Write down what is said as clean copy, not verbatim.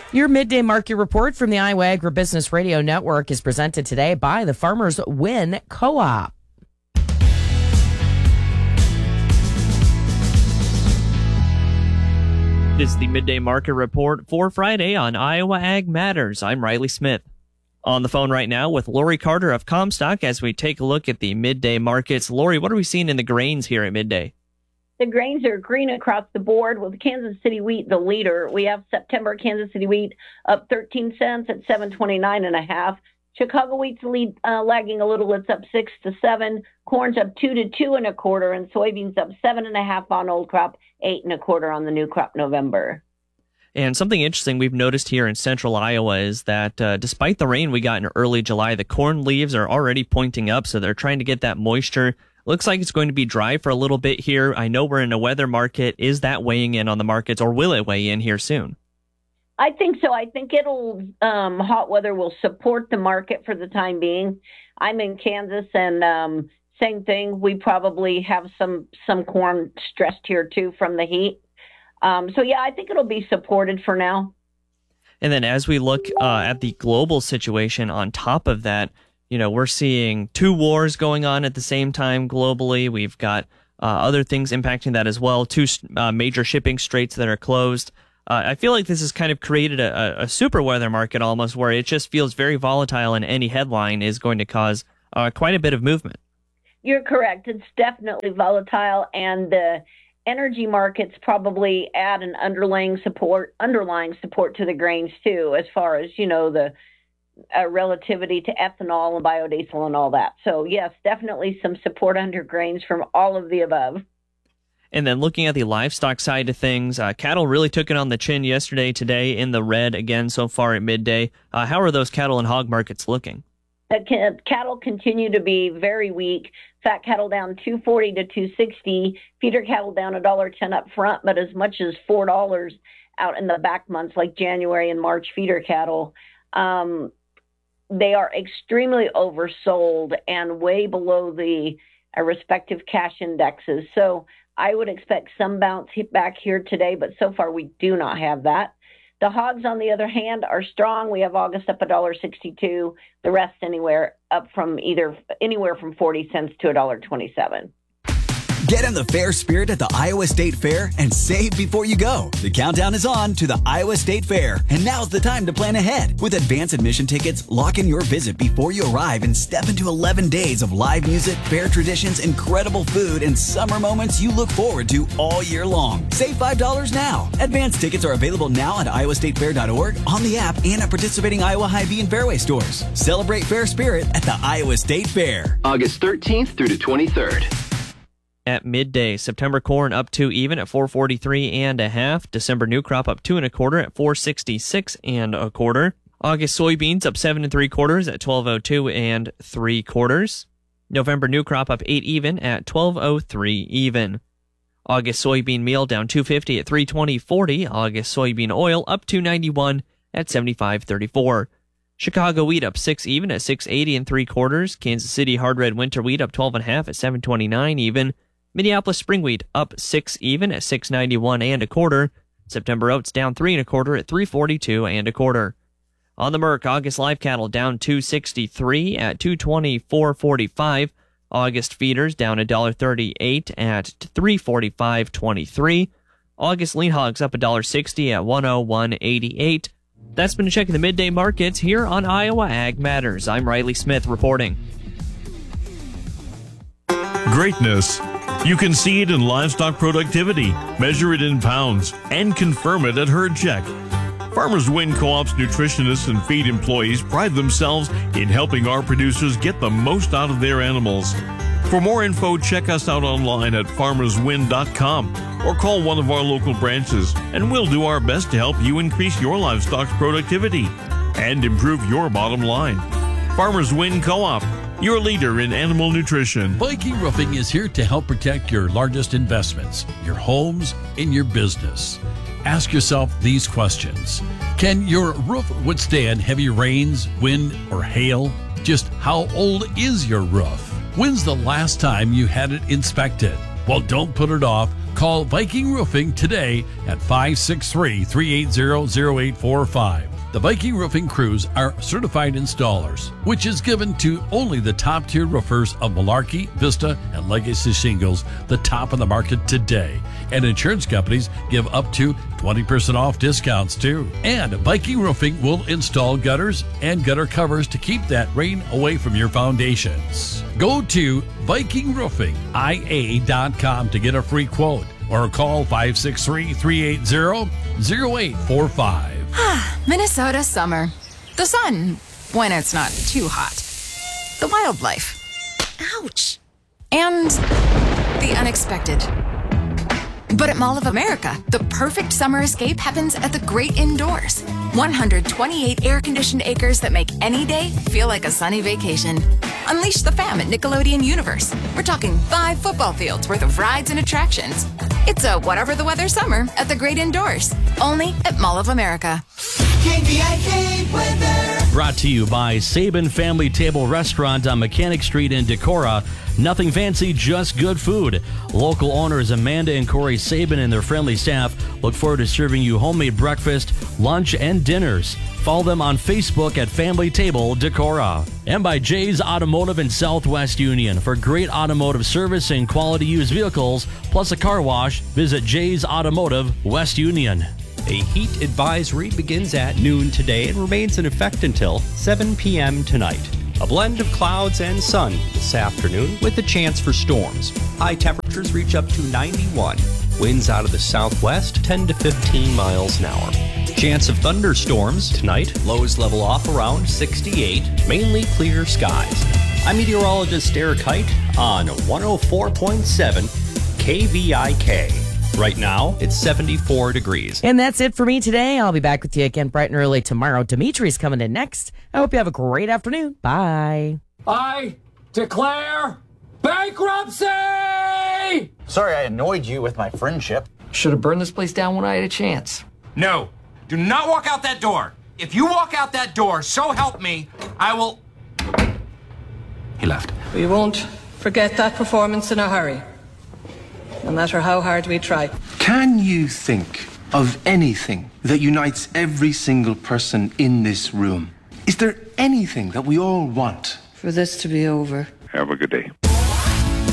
Your midday market report from the Iowa Agribusiness Radio Network is presented today by the Farmers Win Co-op. This is the midday market report for Friday on Iowa Ag Matters. I'm Riley Smith. On the phone right now with Lori Carter of Comstock as we take a look at the midday markets. Lori, what are we seeing in the grains here at midday? The grains are green across the board with Kansas City wheat the leader. We have September Kansas City wheat up 13 cents at 729.5. Chicago wheat's lagging a little. It's up 6 to 7. Corn's up 2 to 2.25, and soybeans up 7.5 on old crop, 8.25 on the new crop November. And something interesting we've noticed here in central Iowa is that despite the rain we got in early July, the corn leaves are already pointing up, so they're trying to get that moisture. Looks like it's going to be dry for a little bit here. I know we're in a weather market. Is that weighing in on the markets, or will it weigh in here soon? I think so. I think hot weather will support the market for the time being. I'm in Kansas, and same thing. We probably have some corn stressed here too from the heat. I think it'll be supported for now. And then as we look at the global situation on top of that, we're seeing two wars going on at the same time globally. We've got other things impacting that as well. Two major shipping straits that are closed. I feel like this has kind of created a super weather market almost, where it just feels very volatile, and any headline is going to cause quite a bit of movement. You're correct. It's definitely volatile, and the energy markets probably add an underlying support to the grains too, as far as, the relativity to ethanol and biodiesel and all that. So yes, definitely some support under grains from all of the above. And then looking at the livestock side of things, cattle really took it on the chin yesterday, today in the red again so far at midday. How are those cattle and hog markets looking? Cattle continue to be very weak. Fat cattle down $2.40 to $2.60. Feeder cattle down $1.10 up front, but as much as $4 out in the back months like January and March feeder cattle. They are extremely oversold and way below the respective cash indexes. So I would expect some bounce back here today, but so far we do not have that. The hogs, on the other hand, are strong. We have August up $1.62. The rest anywhere from 40 cents to $1.27. Get in the fair spirit at the Iowa State Fair and save before you go. The countdown is on to the Iowa State Fair, and now's the time to plan ahead. With advance admission tickets, lock in your visit before you arrive and step into 11 days of live music, fair traditions, incredible food, and summer moments you look forward to all year long. Save $5 now. Advance tickets are available now at iowastatefair.org, on the app, and at participating Iowa Hy-Vee and Fairway stores. Celebrate fair spirit at the Iowa State Fair. August 13th through the 23rd. At midday, September corn up 2 even at 443.5. December new crop up 2 1/4 at 466.25. August soybeans up 7 3/4 at 1202 3/4. November new crop up 8 even at 1203 even. August soybean meal down 250 at 320.40. August soybean oil up 291 at 75.34. Chicago wheat up 6 even at 680 3/4. Kansas City hard red winter wheat up 12.5 at 729 even. Minneapolis spring wheat up 6 even at 691 1/4. September oats down 3 1/4 at 342 1/4. On the Merc, August live cattle down 263 at 224.45. August feeders down $1.38 at 345.23. August lean hogs up $1.60 at 101.88. That's been a check of the midday markets here on Iowa Ag Matters. I'm Riley Smith reporting. Greatness. You can see it in livestock productivity, measure it in pounds, and confirm it at Herd Check. Farmers Win Co-op's nutritionists and feed employees pride themselves in helping our producers get the most out of their animals. For more info, check us out online at farmerswin.com or call one of our local branches, and we'll do our best to help you increase your livestock's productivity and improve your bottom line. Farmers Win Co-op, your leader in animal nutrition. Viking Roofing is here to help protect your largest investments, your homes, and your business. Ask yourself these questions. Can your roof withstand heavy rains, wind, or hail? Just how old is your roof? When's the last time you had it inspected? Well, don't put it off. Call Viking Roofing today at 563-380-0845. The Viking Roofing crews are certified installers, which is given to only the top-tier roofers of Malarkey, Vista, and Legacy Shingles, the top of the market today. And insurance companies give up to 20% off discounts, too. And Viking Roofing will install gutters and gutter covers to keep that rain away from your foundations. Go to VikingRoofingIA.com to get a free quote or call 563-380-0845. Minnesota summer. The sun, when it's not too hot. The wildlife. Ouch. And the unexpected. But at Mall of America, the perfect summer escape happens at the great indoors. 128 air-conditioned acres that make any day feel like a sunny vacation. Unleash the fam at Nickelodeon Universe. We're talking 5 football fields worth of rides and attractions. It's a whatever the weather summer at the great indoors. Only at Mall of America. KVIK weather. Brought to you by Sabin Family Table Restaurant on Mechanic Street in Decorah. Nothing fancy, just good food. Local owners Amanda and Corey Sabin and their friendly staff look forward to serving you homemade breakfast, lunch, and dinners. Follow them on Facebook at Family Table Decorah. And by Jay's Automotive in Southwest Union. For great automotive service and quality used vehicles, plus a car wash, visit Jay's Automotive West Union. A heat advisory begins at noon today and remains in effect until 7 p.m. tonight. A blend of clouds and sun this afternoon with a chance for storms. High temperatures reach up to 91. Winds out of the southwest 10 to 15 miles an hour. Chance of thunderstorms tonight. Lows level off around 68. Mainly clear skies. I'm meteorologist Eric Height on 104.7 KVIK. Right now, it's 74 degrees. And that's it for me today. I'll be back with you again bright and early tomorrow. Dimitri's coming in next. I hope you have a great afternoon. Bye. I declare bankruptcy! Sorry I annoyed you with my friendship. Should have burned this place down when I had a chance. No, do not walk out that door. If you walk out that door, so help me, I will... He left. We won't forget that performance in a hurry. No matter how hard we try. Can you think of anything that unites every single person in this room? Is there anything that we all want? For this to be over. Have a good day.